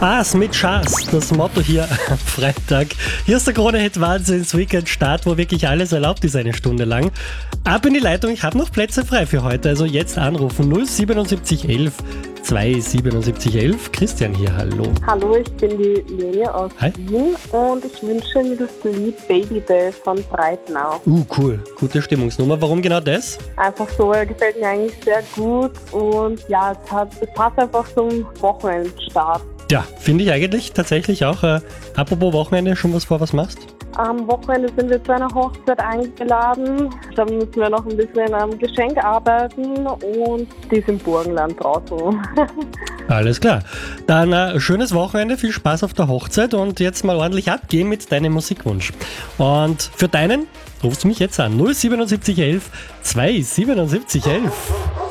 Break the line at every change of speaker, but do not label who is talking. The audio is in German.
Spaß mit Schaß, das Motto hier am Freitag. Hier ist der Krone-Hit Wahnsinns-Weekend-Start, wo wirklich alles erlaubt ist, eine Stunde lang. Ab in die Leitung, ich habe noch Plätze frei für heute, also jetzt anrufen 07711 27711. Christian hier, hallo.
Hallo, ich bin die Leni aus
Hi.
Wien und ich wünsche mir das Lied Baby Day von Breitnau.
Cool, gute Stimmungsnummer. Warum genau das?
Einfach so, er gefällt mir eigentlich sehr gut und ja, es passt einfach zum Wochenendstart.
Ja, finde ich eigentlich tatsächlich auch. Apropos Wochenende, schon was vor, was machst?
Am Wochenende sind wir zu einer Hochzeit eingeladen. Da müssen wir noch ein bisschen am Geschenk arbeiten und die ist im Burgenland draußen.
Alles klar. Dann schönes Wochenende, viel Spaß auf der Hochzeit und jetzt mal ordentlich abgehen mit deinem Musikwunsch. Und für deinen rufst du mich jetzt an 07711 27711.